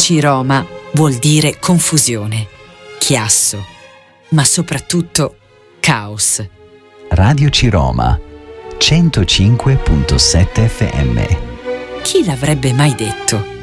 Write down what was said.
Ciroma vuol dire confusione, chiasso, ma soprattutto caos. Radio Ciroma 105.7 FM. Chi l'avrebbe mai detto?